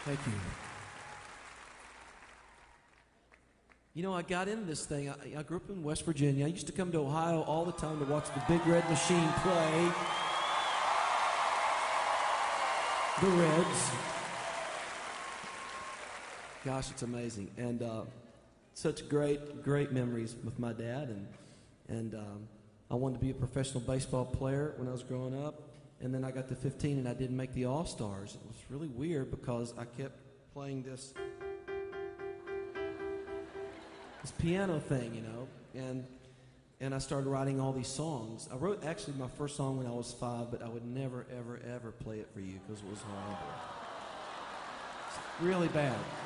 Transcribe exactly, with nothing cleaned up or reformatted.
Thank you. You know, I got into this thing. I, I grew up in West Virginia. I used to come to Ohio all the time to watch the Big Red Machine play. The Reds. Gosh, it's amazing. And uh, such great, great memories with my dad. And, and um, I wanted to be a professional baseball player when I was growing up. And then I got to fifteen and I didn't make the All-Stars. It was really weird because I kept playing this this piano thing, you know, and and I started writing all these songs. I wrote actually my first song when I was five, but I would never, ever, ever play it for you because it was horrible. It's really bad.